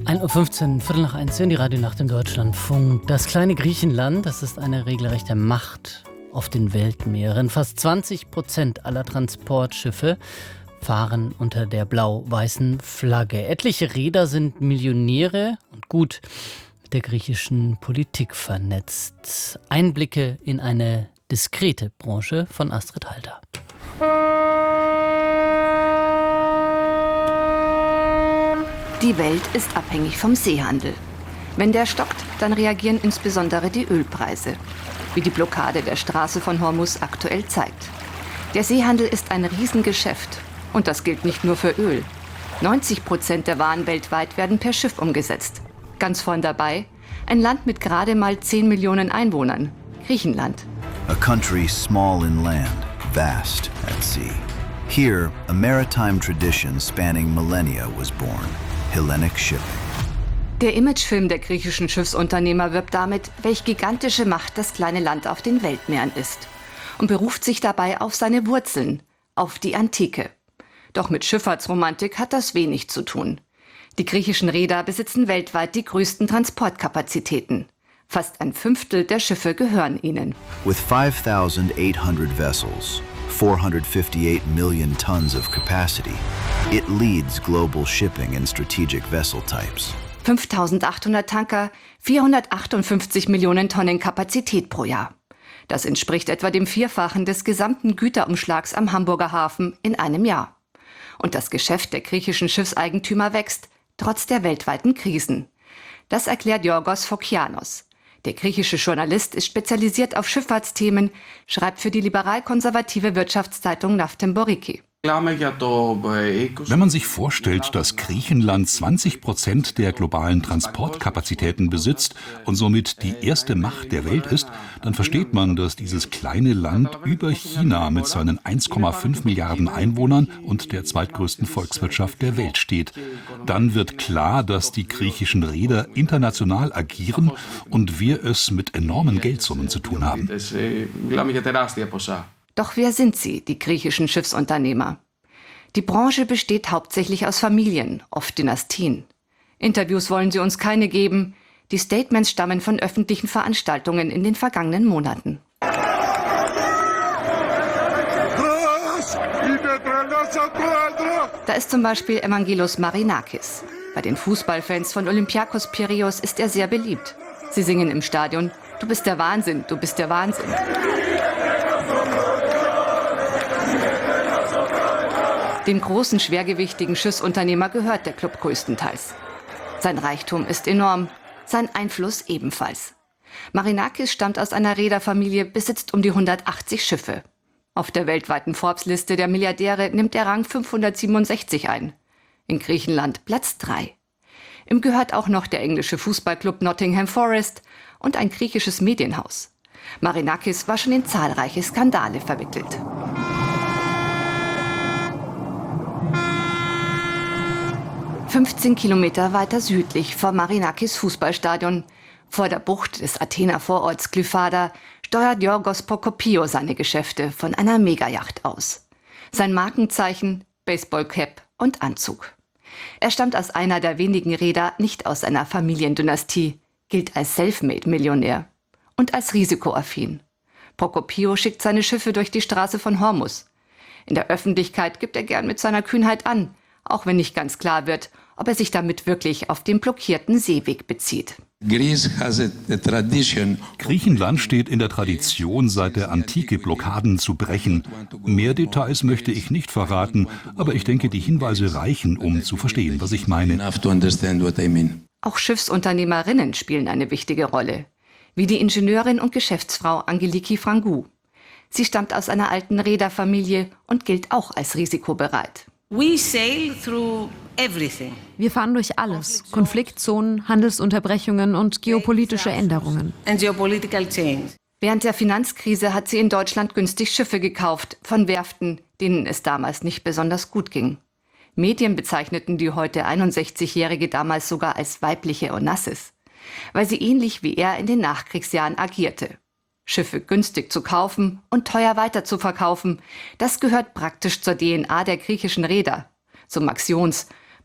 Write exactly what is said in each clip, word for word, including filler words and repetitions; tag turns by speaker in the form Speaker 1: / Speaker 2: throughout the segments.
Speaker 1: ein Uhr fünfzehn, Viertel nach eins in die Radionacht im Deutschlandfunk. Das kleine Griechenland, das ist eine regelrechte Macht auf den Weltmeeren. Fast zwanzig Prozent aller Transportschiffe fahren unter der blau-weißen Flagge. Etliche Reeder sind Millionäre und gut mit der griechischen Politik vernetzt. Einblicke in eine diskrete Branche von Astrid Halter.
Speaker 2: Die Welt ist abhängig vom Seehandel. Wenn der stockt, dann reagieren insbesondere die Ölpreise, wie die Blockade der Straße von Hormuz aktuell zeigt. Der Seehandel ist ein Riesengeschäft. Und das gilt nicht nur für Öl. neunzig Prozent der Waren weltweit werden per Schiff umgesetzt. Ganz vorn dabei ein Land mit gerade mal zehn Millionen Einwohnern, Griechenland.
Speaker 3: A country small in land, vast at sea. Here, a maritime tradition spanning millennia was born. Hellenic Shipping.
Speaker 2: Der Imagefilm der griechischen Schiffsunternehmer wirbt damit, welch gigantische Macht das kleine Land auf den Weltmeeren ist. Und beruft sich dabei auf seine Wurzeln, auf die Antike. Doch mit Schifffahrtsromantik hat das wenig zu tun. Die griechischen Reeder besitzen weltweit die größten Transportkapazitäten. Fast ein Fünftel der Schiffe gehören ihnen.
Speaker 3: With five thousand eight hundred vessels, four hundred fifty-eight million tons of capacity, it leads global shipping in strategic vessel types.
Speaker 2: fünftausendachthundert Tanker, vierhundertachtundfünfzig Millionen Tonnen Kapazität pro Jahr. Das entspricht etwa dem Vierfachen des gesamten Güterumschlags am Hamburger Hafen in einem Jahr. Und das Geschäft der griechischen Schiffseigentümer wächst, trotz der weltweiten Krisen. Das erklärt Yorgos Fokianos. Der griechische Journalist ist spezialisiert auf Schifffahrtsthemen, schreibt für die liberal-konservative Wirtschaftszeitung Naftemboriki.
Speaker 4: Wenn man sich vorstellt, dass Griechenland zwanzig Prozent der globalen Transportkapazitäten besitzt und somit die erste Macht der Welt ist, dann versteht man, dass dieses kleine Land über China mit seinen eins Komma fünf Milliarden Einwohnern und der zweitgrößten Volkswirtschaft der Welt steht. Dann wird klar, dass die griechischen Reeder international agieren und wir es mit enormen Geldsummen zu tun haben.
Speaker 2: Doch wer sind sie, die griechischen Schiffsunternehmer? Die Branche besteht hauptsächlich aus Familien, oft Dynastien. Interviews wollen sie uns keine geben. Die Statements stammen von öffentlichen Veranstaltungen in den vergangenen Monaten. Da ist zum Beispiel Evangelos Marinakis. Bei den Fußballfans von Olympiakos Piräus ist er sehr beliebt. Sie singen im Stadion: Du bist der Wahnsinn, du bist der Wahnsinn. Dem großen, schwergewichtigen Schiffsunternehmer gehört der Club größtenteils. Sein Reichtum ist enorm, sein Einfluss ebenfalls. Marinakis stammt aus einer Reederfamilie, besitzt um die hundertachtzig Schiffe. Auf der weltweiten Forbes-Liste der Milliardäre nimmt er Rang fünfhundertsiebenundsechzig ein. In Griechenland Platz drei. Ihm gehört auch noch der englische Fußballclub Nottingham Forest und ein griechisches Medienhaus. Marinakis war schon in zahlreiche Skandale verwickelt. fünfzehn Kilometer weiter südlich vor Marinakis Fußballstadion, vor der Bucht des Athener Vororts Glyfada, steuert Yorgos Prokopio seine Geschäfte von einer Megayacht aus. Sein Markenzeichen: Baseballcap und Anzug. Er stammt aus einer der wenigen Reeder, nicht aus einer Familiendynastie, gilt als Selfmade-Millionär und als risikoaffin. Prokopio schickt seine Schiffe durch die Straße von Hormuz. In der Öffentlichkeit gibt er gern mit seiner Kühnheit an, auch wenn nicht ganz klar wird, ob er sich damit wirklich auf den blockierten Seeweg bezieht.
Speaker 4: Griechenland steht in der Tradition, seit der Antike Blockaden zu brechen. Mehr Details möchte ich nicht verraten, aber ich denke, die Hinweise reichen, um zu verstehen, was ich meine.
Speaker 2: Auch Schiffsunternehmerinnen spielen eine wichtige Rolle, wie die Ingenieurin und Geschäftsfrau Angeliki Frangou. Sie stammt aus einer alten Reederfamilie und gilt auch als risikobereit.
Speaker 5: We sail through everything.
Speaker 6: Wir fahren durch alles: Konfliktzonen, Handelsunterbrechungen und geopolitische Änderungen.
Speaker 5: And geopolitical change.
Speaker 2: Während der Finanzkrise hat sie in Deutschland günstig Schiffe gekauft von Werften, denen es damals nicht besonders gut ging. Medien bezeichneten die heute einundsechzigjährige damals sogar als weibliche Onassis, weil sie ähnlich wie er in den Nachkriegsjahren agierte. Schiffe günstig zu kaufen und teuer weiterzuverkaufen, das gehört praktisch zur D N A der griechischen Reeder, zum Aktions-,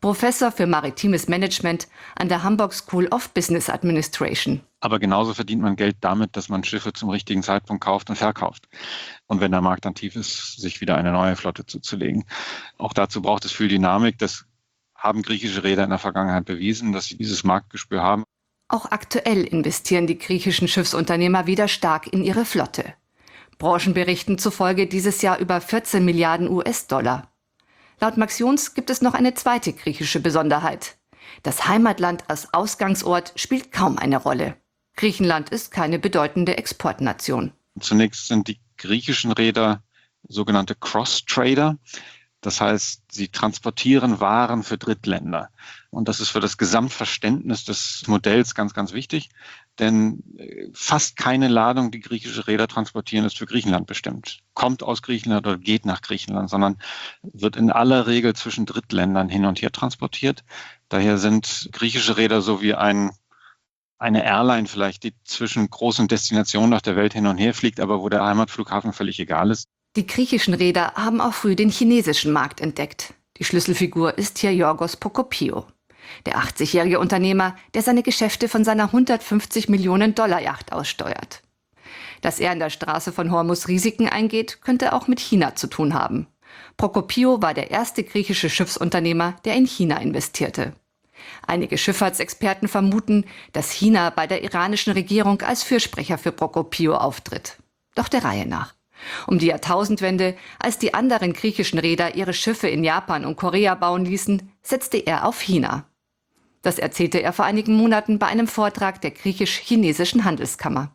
Speaker 2: Professor für maritimes Management an der Hamburg School of Business Administration.
Speaker 7: Aber genauso verdient man Geld damit, dass man Schiffe zum richtigen Zeitpunkt kauft und verkauft. Und wenn der Markt dann tief ist, sich wieder eine neue Flotte zuzulegen. Auch dazu braucht es viel Dynamik. Das haben griechische Reeder in der Vergangenheit bewiesen, dass sie dieses Marktgespür haben.
Speaker 2: Auch aktuell investieren die griechischen Schiffsunternehmer wieder stark in ihre Flotte. Branchenberichten zufolge dieses Jahr über vierzehn Milliarden U S-Dollar. Laut Max Jons gibt es noch eine zweite griechische Besonderheit. Das Heimatland als Ausgangsort spielt kaum eine Rolle. Griechenland ist keine bedeutende Exportnation.
Speaker 7: Zunächst sind die griechischen Reeder sogenannte Cross-Trader. Das heißt, sie transportieren Waren für Drittländer. Und das ist für das Gesamtverständnis des Modells ganz, ganz wichtig. Denn fast keine Ladung, die griechische Reeder transportieren, ist für Griechenland bestimmt. Kommt aus Griechenland oder geht nach Griechenland, sondern wird in aller Regel zwischen Drittländern hin und her transportiert. Daher sind griechische Reeder so wie ein, eine Airline vielleicht, die zwischen großen Destinationen auf der Welt hin und her fliegt, aber wo der Heimatflughafen völlig egal ist.
Speaker 2: Die griechischen Reeder haben auch früh den chinesischen Markt entdeckt. Die Schlüsselfigur ist hier Yorgos Prokopio, der achtzigjährige Unternehmer, der seine Geschäfte von seiner hundertfünfzig Millionen Dollar Yacht aussteuert. Dass er an der Straße von Hormuz Risiken eingeht, könnte auch mit China zu tun haben. Prokopio war der erste griechische Schiffsunternehmer, der in China investierte. Einige Schifffahrtsexperten vermuten, dass China bei der iranischen Regierung als Fürsprecher für Prokopio auftritt. Doch der Reihe nach. Um die Jahrtausendwende, als die anderen griechischen Reeder ihre Schiffe in Japan und Korea bauen ließen, setzte er auf China. Das erzählte er vor einigen Monaten bei einem Vortrag der griechisch-chinesischen Handelskammer.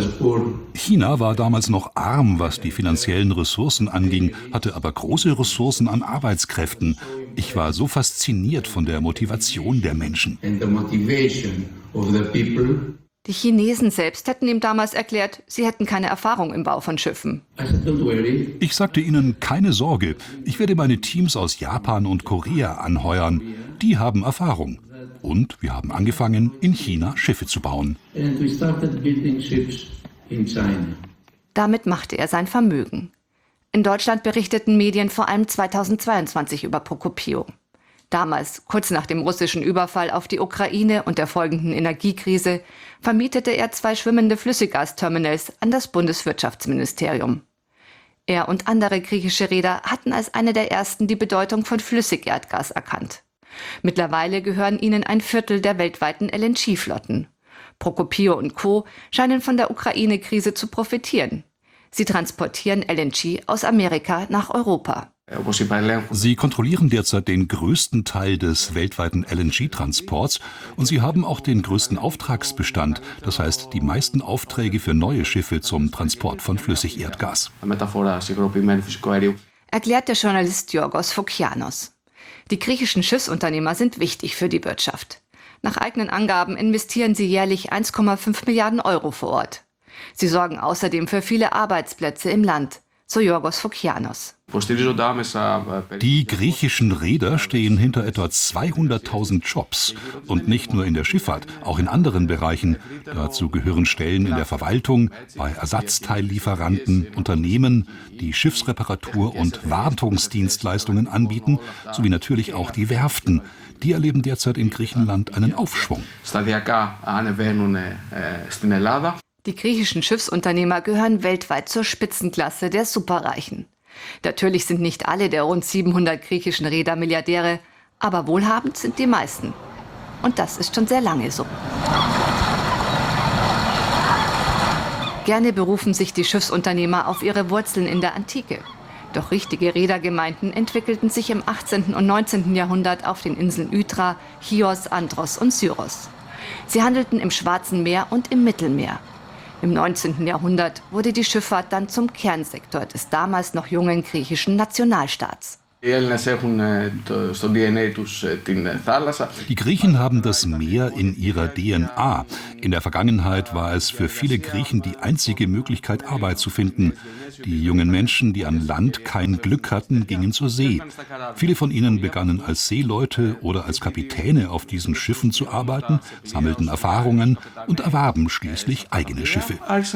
Speaker 4: China war damals noch arm, was die finanziellen Ressourcen anging, hatte aber große Ressourcen an Arbeitskräften. Ich war so fasziniert von der Motivation der Menschen.
Speaker 2: Die Chinesen selbst hätten ihm damals erklärt, sie hätten keine Erfahrung im Bau von Schiffen.
Speaker 4: Ich sagte ihnen, keine Sorge, ich werde meine Teams aus Japan und Korea anheuern. Die haben Erfahrung. Und wir haben angefangen, in China Schiffe zu bauen.
Speaker 2: Damit machte er sein Vermögen. In Deutschland berichteten Medien vor allem zweitausendzweiundzwanzig über Prokopio. Damals, kurz nach dem russischen Überfall auf die Ukraine und der folgenden Energiekrise, vermietete er zwei schwimmende Flüssiggasterminals an das Bundeswirtschaftsministerium. Er und andere griechische Reeder hatten als eine der ersten die Bedeutung von Flüssigerdgas erkannt. Mittlerweile gehören ihnen ein Viertel der weltweiten L N G-Flotten. Prokopio und Co. scheinen von der Ukraine-Krise zu profitieren. Sie transportieren L N G aus Amerika nach Europa.
Speaker 4: Sie kontrollieren derzeit den größten Teil des weltweiten L N G-Transports und sie haben auch den größten Auftragsbestand, das heißt die meisten Aufträge für neue Schiffe zum Transport von Flüssigerdgas.
Speaker 2: Erklärt der Journalist Yorgos Fokianos. Die griechischen Schiffsunternehmer sind wichtig für die Wirtschaft. Nach eigenen Angaben investieren sie jährlich eins Komma fünf Milliarden Euro vor Ort. Sie sorgen außerdem für viele Arbeitsplätze im Land, so Yorgos Fokianos.
Speaker 4: Die griechischen Reeder stehen hinter etwa zweihunderttausend Jobs. Und nicht nur in der Schifffahrt, auch in anderen Bereichen. Dazu gehören Stellen in der Verwaltung, bei Ersatzteillieferanten, Unternehmen, die Schiffsreparatur und Wartungsdienstleistungen anbieten, sowie natürlich auch die Werften. Die erleben derzeit in Griechenland einen Aufschwung.
Speaker 2: Die griechischen Schiffsunternehmer gehören weltweit zur Spitzenklasse der Superreichen. Natürlich sind nicht alle der rund siebenhundert griechischen Reeder Milliardäre, aber wohlhabend sind die meisten. Und das ist schon sehr lange so. Gerne berufen sich die Schiffsunternehmer auf ihre Wurzeln in der Antike. Doch richtige Reedergemeinden entwickelten sich im achtzehnten und neunzehnten Jahrhundert auf den Inseln Ytra, Chios, Andros und Syros. Sie handelten im Schwarzen Meer und im Mittelmeer. Im neunzehnten Jahrhundert wurde die Schifffahrt dann zum Kernsektor des damals noch jungen griechischen Nationalstaats.
Speaker 4: Die Griechen haben das Meer in ihrer D N A. In der Vergangenheit war es für viele Griechen die einzige Möglichkeit, Arbeit zu finden. Die jungen Menschen, die an Land kein Glück hatten, gingen zur See. Viele von ihnen begannen als Seeleute oder als Kapitäne auf diesen Schiffen zu arbeiten, sammelten Erfahrungen und erwarben schließlich eigene Schiffe.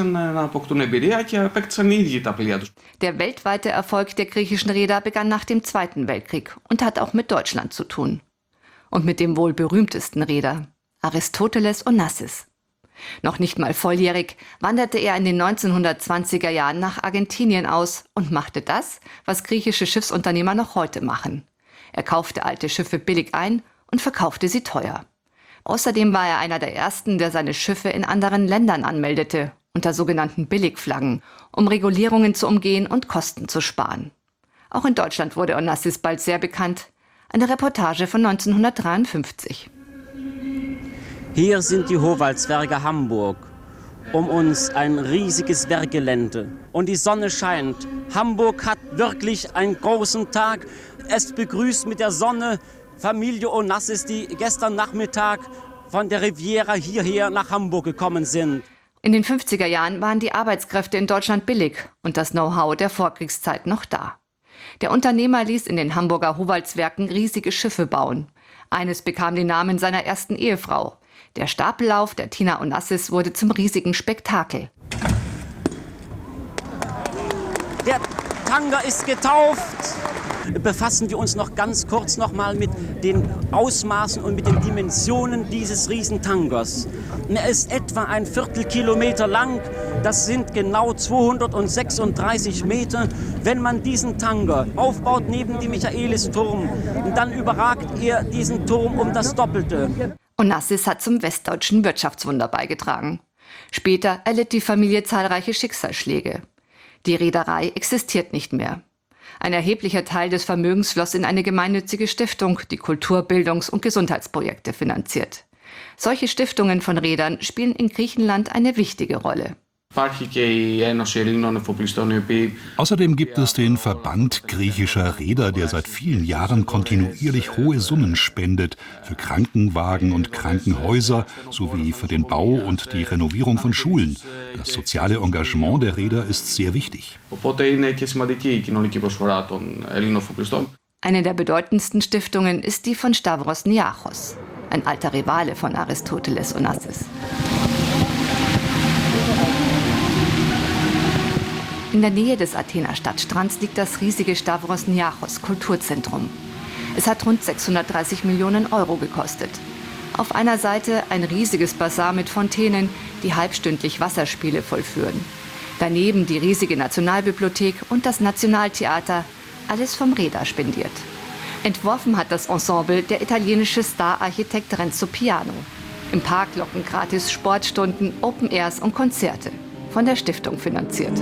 Speaker 2: Der weltweite Erfolg der griechischen Reeder begann nach dem Zweiten Weltkrieg und hat auch mit Deutschland zu tun. Und mit dem wohl berühmtesten Reeder, Aristoteles Onassis. Noch nicht mal volljährig wanderte er in den neunzehnhundertzwanziger Jahren nach Argentinien aus und machte das, was griechische Schiffsunternehmer noch heute machen. Er kaufte alte Schiffe billig ein und verkaufte sie teuer. Außerdem war er einer der ersten, der seine Schiffe in anderen Ländern anmeldete, unter sogenannten Billigflaggen, um Regulierungen zu umgehen und Kosten zu sparen. Auch in Deutschland wurde Onassis bald sehr bekannt. Eine Reportage von neunzehnhundertdreiundfünfzig.
Speaker 8: Hier sind die Howaldswerke Hamburg. Um uns ein riesiges Werkgelände. Und die Sonne scheint. Hamburg hat wirklich einen großen Tag. Es begrüßt mit der Sonne Familie Onassis, die gestern Nachmittag von der Riviera hierher nach Hamburg gekommen sind.
Speaker 2: In den fünfziger Jahren waren die Arbeitskräfte in Deutschland billig und das Know-how der Vorkriegszeit noch da. Der Unternehmer ließ in den Hamburger Howaldswerken riesige Schiffe bauen. Eines bekam den Namen seiner ersten Ehefrau. Der Stapellauf der Tina Onassis wurde zum riesigen Spektakel.
Speaker 8: Der Tanger ist getauft. Befassen wir uns noch ganz kurz noch mal mit den Ausmaßen und mit den Dimensionen dieses Riesentangers. Er ist etwa ein Viertelkilometer lang. Das sind genau zweihundertsechsunddreißig Meter. Wenn man diesen Tanger aufbaut neben dem Michaelisturm, dann überragt er diesen Turm um das Doppelte.
Speaker 2: Onassis hat zum westdeutschen Wirtschaftswunder beigetragen. Später erlitt die Familie zahlreiche Schicksalsschläge. Die Reederei existiert nicht mehr. Ein erheblicher Teil des Vermögens floss in eine gemeinnützige Stiftung, die Kultur-, Bildungs- und Gesundheitsprojekte finanziert. Solche Stiftungen von Reedern spielen in Griechenland eine wichtige Rolle.
Speaker 4: Außerdem gibt es den Verband griechischer Reeder, der seit vielen Jahren kontinuierlich hohe Summen spendet für Krankenwagen und Krankenhäuser sowie für den Bau und die Renovierung von Schulen. Das soziale Engagement der Reeder ist sehr wichtig.
Speaker 2: Eine der bedeutendsten Stiftungen ist die von Stavros Niarchos, ein alter Rivale von Aristoteles Onassis. In der Nähe des Athener Stadtstrands liegt das riesige Stavros Niarchos Kulturzentrum. Es hat rund sechshundertdreißig Millionen Euro gekostet. Auf einer Seite ein riesiges Basar mit Fontänen, die halbstündlich Wasserspiele vollführen. Daneben die riesige Nationalbibliothek und das Nationaltheater, alles vom Reeder spendiert. Entworfen hat das Ensemble der italienische Star-Architekt Renzo Piano. Im Park locken gratis Sportstunden, Open Airs und Konzerte. Von der Stiftung finanziert.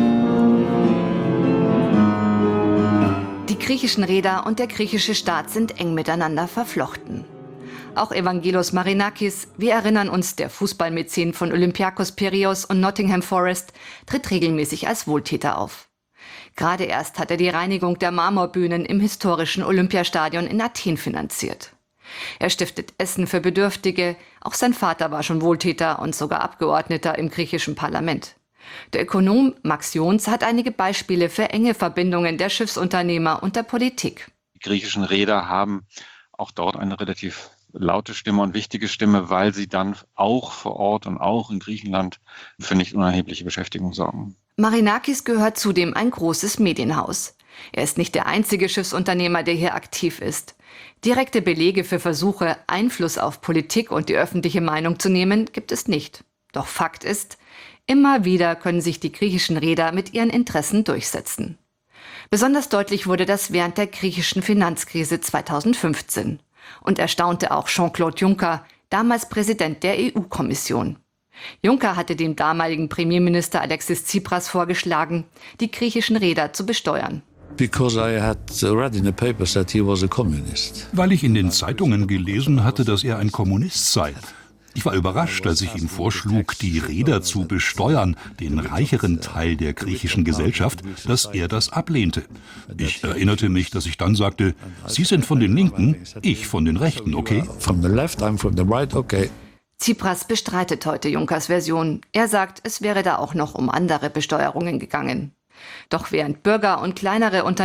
Speaker 2: Die griechischen Reeder und der griechische Staat sind eng miteinander verflochten. Auch Evangelos Marinakis, wir erinnern uns, der Fußballmäzen von Olympiakos Piräus und Nottingham Forest, tritt regelmäßig als Wohltäter auf. Gerade erst hat er die Reinigung der Marmorbühnen im historischen Olympiastadion in Athen finanziert. Er stiftet Essen für Bedürftige, auch sein Vater war schon Wohltäter und sogar Abgeordneter im griechischen Parlament. Der Ökonom Max Jons hat einige Beispiele für enge Verbindungen der Schiffsunternehmer und der Politik.
Speaker 7: Die griechischen Reeder haben auch dort eine relativ laute Stimme und wichtige Stimme, weil sie dann auch vor Ort und auch in Griechenland für nicht unerhebliche Beschäftigung sorgen.
Speaker 2: Marinakis gehört zudem ein großes Medienhaus. Er ist nicht der einzige Schiffsunternehmer, der hier aktiv ist. Direkte Belege für Versuche, Einfluss auf Politik und die öffentliche Meinung zu nehmen, gibt es nicht. Doch Fakt ist, immer wieder können sich die griechischen Reeder mit ihren Interessen durchsetzen. Besonders deutlich wurde das während der griechischen Finanzkrise zweitausendfünfzehn und erstaunte auch Jean-Claude Juncker, damals Präsident der E U-Kommission. Juncker hatte dem damaligen Premierminister Alexis Tsipras vorgeschlagen, die griechischen Reeder zu besteuern.
Speaker 4: Weil ich in den Zeitungen gelesen hatte, dass er ein Kommunist sei. Ich war überrascht, als ich ihm vorschlug, die Reeder zu besteuern, den reicheren Teil der griechischen Gesellschaft, dass er das ablehnte. Ich erinnerte mich, dass ich dann sagte, Sie sind von den Linken, ich von den Rechten, okay?
Speaker 2: Tsipras bestreitet heute Junckers Version. Er sagt, es wäre da auch noch um andere Besteuerungen gegangen. Doch während Bürger und kleinere Unternehmen